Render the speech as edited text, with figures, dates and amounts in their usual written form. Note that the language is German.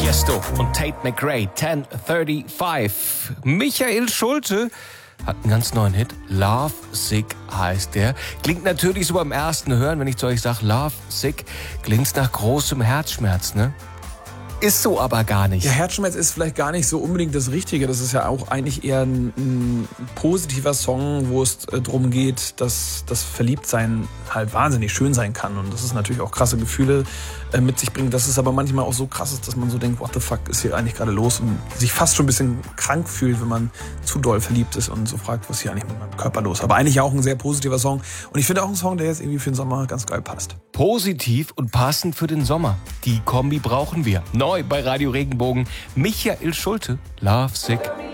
Tiesto und Tate McRae, 1035. Michael Schulte hat einen ganz neuen Hit. Love Sick heißt der. Klingt natürlich so beim ersten Hören, wenn ich zu euch sage Love Sick, klingt's nach großem Herzschmerz, ne? Ist so aber gar nicht. Ja, Herzschmerz ist vielleicht gar nicht so unbedingt das Richtige. Das ist ja auch eigentlich eher ein positiver Song, wo es darum geht, dass das Verliebtsein halt wahnsinnig schön sein kann. Und das ist natürlich auch krasse Gefühle mit sich bringt. Dass es aber manchmal auch so krass ist, dass man so denkt, what the fuck ist hier eigentlich gerade los? Und sich fast schon ein bisschen krank fühlt, wenn man zu doll verliebt ist und so fragt, was ist hier eigentlich mit meinem Körper los? Aber eigentlich auch ein sehr positiver Song. Und ich finde auch ein Song, der jetzt irgendwie für den Sommer ganz geil passt. Positiv und passend für den Sommer. Die Kombi brauchen wir. Neu bei Radio Regenbogen. Michael Schulte, Love Sick.